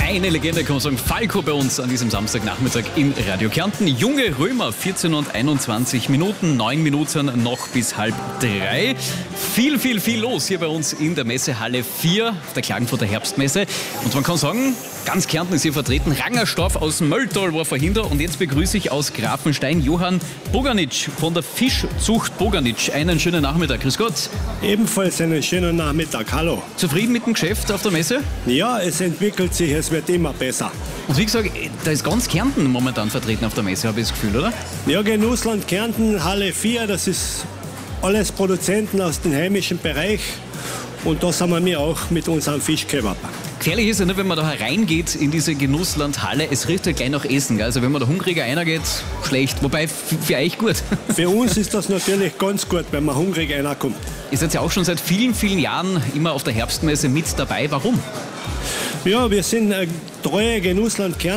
Eine Legende, kann man sagen, Falco bei uns an diesem Samstagnachmittag in Radio Kärnten. Junge Römer, 14 und 21 Minuten, 9 Minuten noch bis 2:30. Viel los hier bei uns in der Messehalle 4, auf der Klagenfurter Herbstmesse. Und man kann sagen, ganz Kärnten ist hier vertreten. Rangerstorf aus Mölltal war vorhin da. Und jetzt begrüße ich aus Grafenstein Johann Boganitsch von der Fischzucht Boganitsch. Einen schönen Nachmittag, grüß Gott. Ebenfalls einen schönen Nachmittag, hallo. Zufrieden mit dem Geschäft auf der Messe? Ja, es entwickelt sich, es wird immer besser. Und wie gesagt, da ist ganz Kärnten momentan vertreten auf der Messe, habe ich das Gefühl, oder? Ja, Genussland Kärnten, Halle 4, das ist alles Produzenten aus dem heimischen Bereich. Und da sind wir auch mit unserem Fischkebab. Gefährlich ist ja nicht, wenn man da hereingeht in diese Genusslandhalle, es riecht ja gleich nach Essen. Gell? Also wenn man da hungriger reingeht, schlecht. Wobei, für euch gut. Für uns ist das natürlich ganz gut, wenn man hungrig reinkommt. Ihr seid ja auch schon seit vielen Jahren immer auf der Herbstmesse mit dabei. Warum? Ja, wir sind treue Genussland Kärnten.